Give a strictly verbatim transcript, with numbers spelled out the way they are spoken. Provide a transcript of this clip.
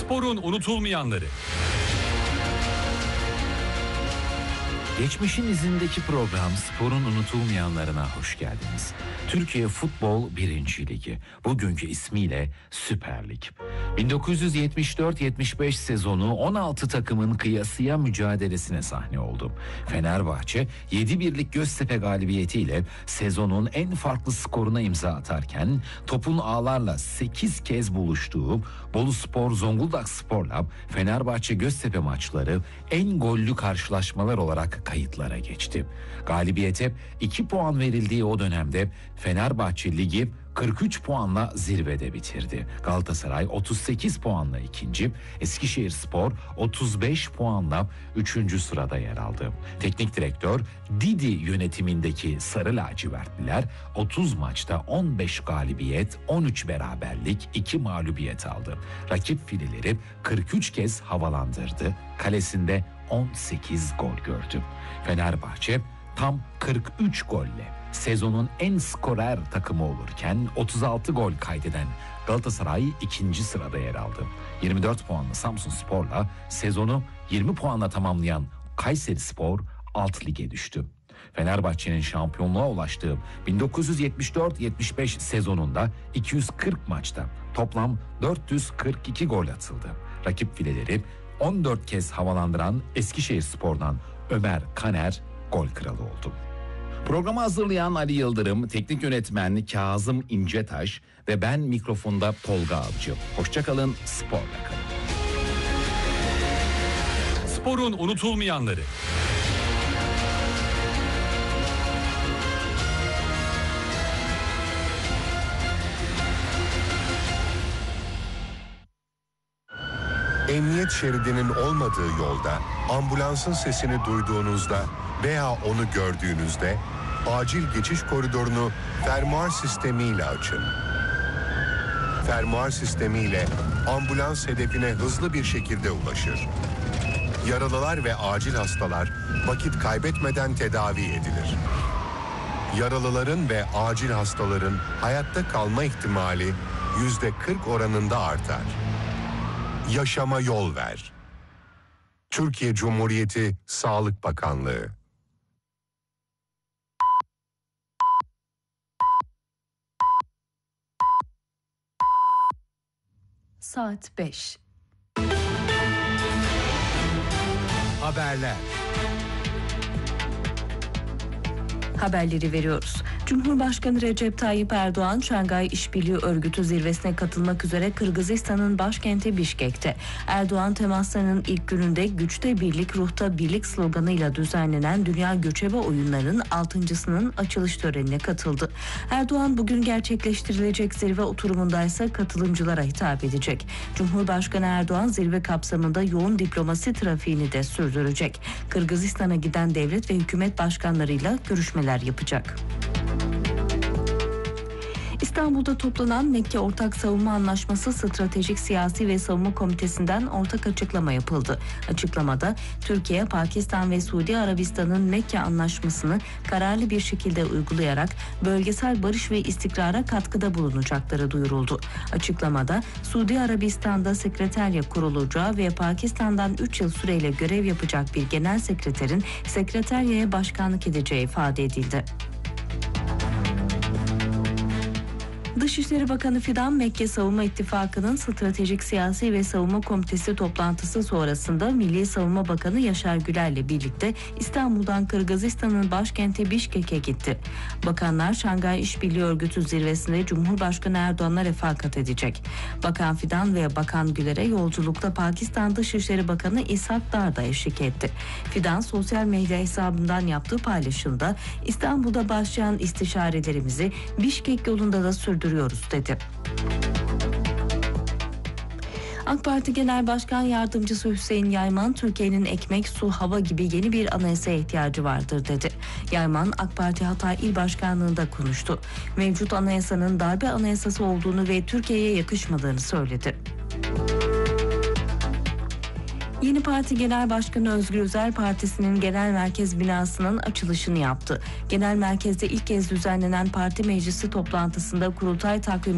Sporun unutulmayanları. Geçmişin izindeki program Sporun unutulmayanlarına hoş geldiniz. Türkiye Futbol birinci Ligi, bugünkü ismiyle Süper Lig. bin dokuz yüz yetmiş dört yetmiş beş sezonu on altı takımın kıyasıya mücadelesine sahne oldu. Fenerbahçe yedi birlik Göztepe galibiyetiyle sezonun en farklı skoruna imza atarken topun ağlarla sekiz kez buluştuğu Boluspor Zonguldak Spor'la Fenerbahçe Göztepe maçları en gollü karşılaşmalar olarak kayıtlara geçti. Galibiyete iki puan verildiği o dönemde Fenerbahçe Ligi kırk üç puanla zirvede bitirdi. Galatasaray otuz sekiz puanla ikinci, Eskişehirspor otuz beş puanla üçüncü sırada yer aldı. Teknik direktör Didi yönetimindeki Sarı Lacivertliler otuz maçta on beş galibiyet, on üç beraberlik, iki mağlubiyet aldı. Rakip fileleri kırk üç kez havalandırdı. Kalesinde on sekiz gol gördü. Fenerbahçe tam kırk üç golle sezonun en skorer takımı olurken otuz altı gol kaydeden Galatasaray ikinci sırada yer aldı. yirmi dört puanlı Samsunspor'la sezonu yirmi puanla tamamlayan Kayserispor alt lige düştü. Fenerbahçe'nin şampiyonluğa ulaştığı bin dokuz yüz yetmiş dört yetmiş beş sezonunda iki yüz kırk maçta toplam dört yüz kırk iki gol atıldı. Rakip fileleri on dört kez havalandıran Eskişehirspor'dan Ömer Kaner gol kralı oldu. Programı hazırlayan Ali Yıldırım, teknik yönetmen Kazım İncetaş ve ben mikrofonda Tolga Avcı. Hoşçakalın, sporla kalın. Sporun unutulmayanları. Emniyet şeridinin olmadığı yolda ambulansın sesini duyduğunuzda veya onu gördüğünüzde acil geçiş koridorunu fermuar sistemiyle açın. Fermuar sistemiyle ambulans hedefine hızlı bir şekilde ulaşır. Yaralılar ve acil hastalar vakit kaybetmeden tedavi edilir. Yaralıların ve acil hastaların hayatta kalma ihtimali yüzde kırk oranında artar. Yaşama yol ver. Türkiye Cumhuriyeti Sağlık Bakanlığı. Saat beş. Haberler. Haberleri veriyoruz. Cumhurbaşkanı Recep Tayyip Erdoğan, Şangay İşbirliği Örgütü zirvesine katılmak üzere Kırgızistan'ın başkenti Bişkek'te. Erdoğan temaslarının ilk gününde "Güçte birlik, ruhta birlik" sloganıyla düzenlenen Dünya Göçebe Oyunları'nın altıncısının açılış törenine katıldı. Erdoğan bugün gerçekleştirilecek zirve oturumunda ise katılımcılara hitap edecek. Cumhurbaşkanı Erdoğan zirve kapsamında yoğun diplomasi trafiğini de sürdürecek. Kırgızistan'a giden devlet ve hükümet başkanlarıyla görüşmeler yapacak. İstanbul'da toplanan Mekke Ortak Savunma Anlaşması Stratejik Siyasi ve Savunma Komitesi'nden ortak açıklama yapıldı. Açıklamada Türkiye, Pakistan ve Suudi Arabistan'ın Mekke Anlaşması'nı kararlı bir şekilde uygulayarak bölgesel barış ve istikrara katkıda bulunacakları duyuruldu. Açıklamada Suudi Arabistan'da sekreterya kurulacağı ve Pakistan'dan üç yıl süreyle görev yapacak bir genel sekreterin sekreteryaya başkanlık edeceği ifade edildi. Dışişleri Bakanı Fidan, Mekke Savunma İttifakı'nın Stratejik Siyasi ve Savunma Komitesi toplantısı sonrasında Milli Savunma Bakanı Yaşar Güler'le birlikte İstanbul'dan Kırgızistan'ın başkenti Bişkek'e gitti. Bakanlar Şangay İşbirliği Örgütü zirvesinde Cumhurbaşkanı Erdoğan'la refakat edecek. Bakan Fidan ve Bakan Güler'e yolculukta Pakistan Dışişleri Bakanı İshak Dar da eşlik etti. Fidan sosyal medya hesabından yaptığı paylaşımda İstanbul'da başlayan istişarelerimizi Bişkek yolunda da sürdürüyoruz dedi. AK Parti Genel Başkan Yardımcısı Hüseyin Yayman, Türkiye'nin ekmek, su, hava gibi yeni bir anayasaya ihtiyacı vardır dedi. Yayman, AK Parti Hatay İl Başkanlığı'nda konuştu. Mevcut anayasanın darbe anayasası olduğunu ve Türkiye'ye yakışmadığını söyledi. Yeni Parti Genel Başkanı Özgür Özel, partisinin genel merkez binasının açılışını yaptı. Genel merkezde ilk kez düzenlenen parti meclisi toplantısında kurultay takvimi